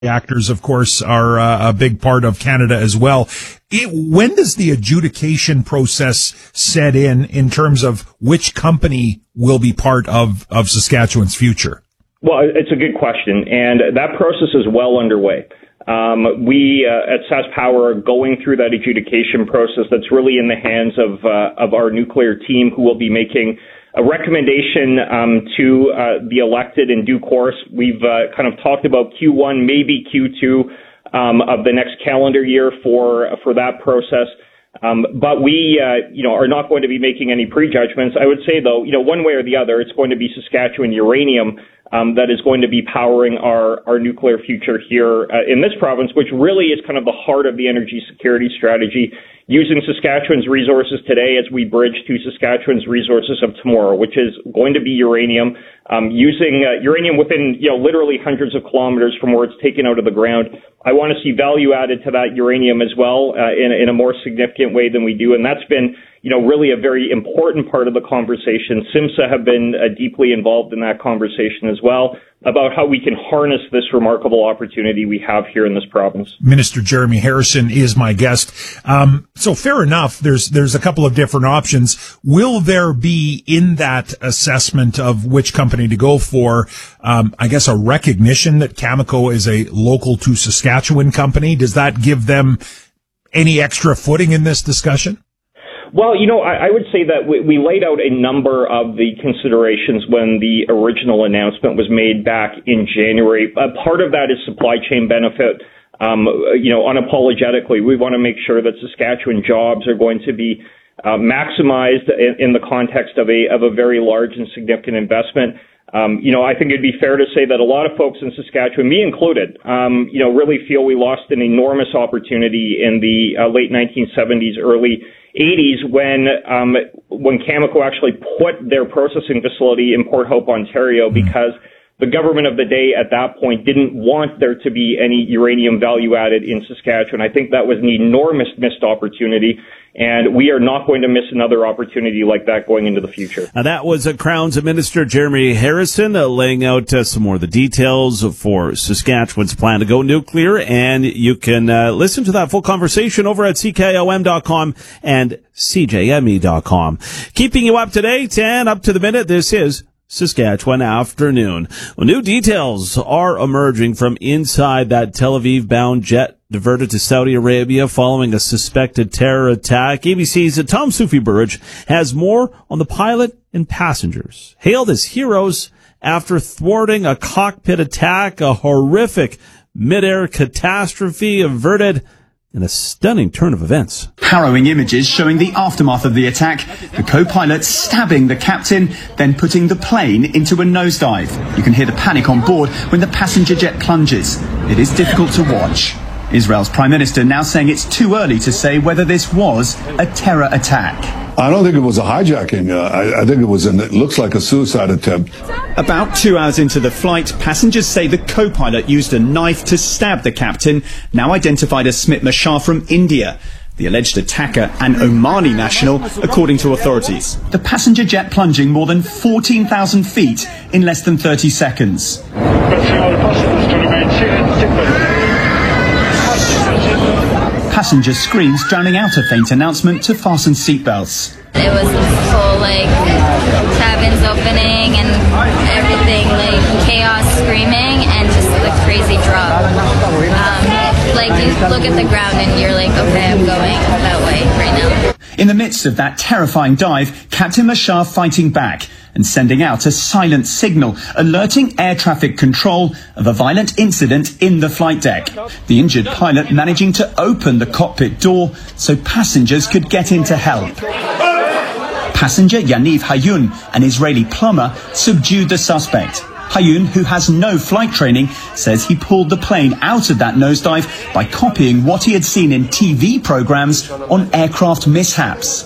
reactors, of course, are a big part of Canada as well. When does the adjudication process set in terms of which company will be part of Saskatchewan's future? Well, it's a good question, and that process is well underway. We at SaskPower are going through that adjudication process that's really in the hands of our nuclear team, who will be making a recommendation to the elected in due course. We've kind of talked about Q1, maybe Q2 of the next calendar year for that process. But we, are not going to be making any prejudgments. I would say, though, one way or the other, it's going to be Saskatchewan uranium that is going to be powering our nuclear future here in this province, which really is kind of the heart of the energy security strategy, using Saskatchewan's resources today as we bridge to Saskatchewan's resources of tomorrow, which is going to be uranium, using uranium within, literally hundreds of kilometers from where it's taken out of the ground. I want to see value added to that uranium as well in a more significant way than we do. And that's been, really a very important part of the conversation. SIMSA have been deeply involved in that conversation as well about how we can harness this remarkable opportunity we have here in this province. Minister Jeremy Harrison is my guest. So fair enough. There's a couple of different options. Will there be in that assessment of which company to go for, I guess, a recognition that Cameco is a local to Saskatchewan company? Does that give them any extra footing in this discussion? Well, I would say that we laid out a number of the considerations when the original announcement was made back in January. Part of that is supply chain benefit. Unapologetically, we want to make sure that Saskatchewan jobs are going to be maximized in the context of a very large and significant investment. I think it'd be fair to say that a lot of folks in Saskatchewan, me included, really feel we lost an enormous opportunity in the late 1970s, early 80s when Cameco actually put their processing facility in Port Hope, Ontario, because the government of the day at that point didn't want there to be any uranium value added in Saskatchewan. I think that was an enormous missed opportunity, and we are not going to miss another opportunity like that going into the future. Now, that was Crown's Minister Jeremy Harrison laying out some more of the details for Saskatchewan's plan to go nuclear, and you can listen to that full conversation over at CKOM.com and CJME.com. Keeping you up to date and up to the minute, this is Saskatchewan Afternoon. Well, new details are emerging from inside that Tel Aviv-bound jet diverted to Saudi Arabia following a suspected terror attack. ABC's Tom Soufi-Burridge has more on the pilot and passengers, hailed as heroes after thwarting a cockpit attack, a horrific mid-air catastrophe averted in a stunning turn of events. Harrowing images showing the aftermath of the attack, the co-pilot stabbing the captain, then putting the plane into a nosedive. You can hear the panic on board when the passenger jet plunges. It is difficult to watch. Israel's Prime Minister now saying it's too early to say whether this was a terror attack. I don't think it was a hijacking. I think it looks like a suicide attempt. About 2 hours into the flight, passengers say the co-pilot used a knife to stab the captain, now identified as Smit Mashar from India. The alleged attacker, an Omani national, according to authorities. The passenger jet plunging more than 14,000 feet in less than 30 seconds. Passenger screams drowning out a faint announcement to fasten seatbelts. It was this whole cabins opening and everything, chaos, screaming, and just the crazy drop. You look at the ground and you're like, okay, I'm going that way right now. In the midst of that terrifying dive, Captain Mashar fighting back and sending out a silent signal, alerting air traffic control of a violent incident in the flight deck. The injured pilot managing to open the cockpit door so passengers could get in to help. Passenger Yaniv Hayun, an Israeli plumber, subdued the suspect. Hayun, who has no flight training, says he pulled the plane out of that nosedive by copying what he had seen in TV programs on aircraft mishaps.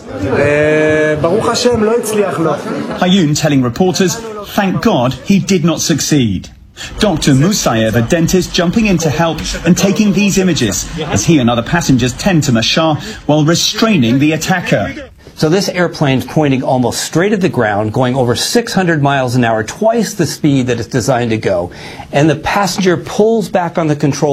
Hayun telling reporters, thank God he did not succeed. Dr. Musayev, a dentist, jumping in to help and taking these images as he and other passengers tend to Mashar while restraining the attacker. So this airplane's pointing almost straight at the ground, going over 600 miles an hour, twice the speed that it's designed to go. And the passenger pulls back on the control